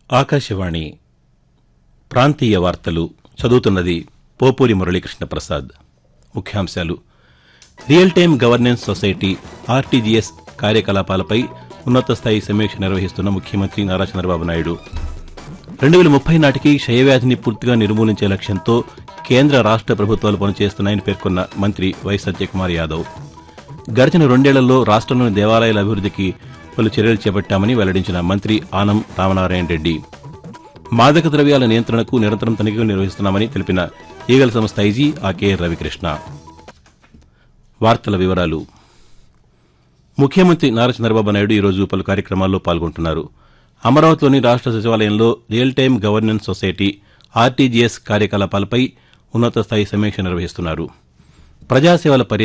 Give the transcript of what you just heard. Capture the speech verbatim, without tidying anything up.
ఆకాశవాణి ప్రాంతీయ వార్తలు చదువుతున్నది పోపూరి మురళీకృష్ణ ప్రసాద్. ముఖ్యాంశాలు: real time governance society RTGS కార్యకలాపాలపై ఉన్నత స్థాయి సమీక్ష నిర్వహిస్తున్న ముఖ్యమంత్రి నారా చంద్రబాబు నాయుడు రెండు వేల ముప్పై నాటికి క్షయవ్యాధిని పూర్తిగా నిర్మూలించే లక్ష్యంతో కేంద్ర రాష్ట ప్రభుత్వాలు పనిచేస్తున్నాయని పేర్కొన్న మంత్రి వై సత్యకుమార్ యాదవ్ గడిచిన రెండేళ్లలో రాష్టంలోని దేవాలయాల అభివృద్దికి పలు చర్యలు చేపట్టామని వెల్లడించిన మంత్రి ఆనం రామనారాయణ రెడ్డి మాదక ద్రవ్యాల నియంత్రణకు నిరంతరం తనిఖీలు నిర్వహిస్తున్నామని తెలిపిన ఈగల్ సంస్థ ఐజీ ఆకే రవికృష్ణ. వార్తల వివరాలు. ముఖ్యమంత్రి నారా చంద్రబాబు నాయుడు ఈరోజు పలు కార్యక్రమాల్లో పాల్గొంటున్నారు. అమరావతిలోని రాష్ట సచివాలయంలో real time governance society RTGS కార్యకలాపాలపై ఉన్నత స్థాయి సమీక్ష నిర్వహిస్తున్నారు. ప్రజాసేవల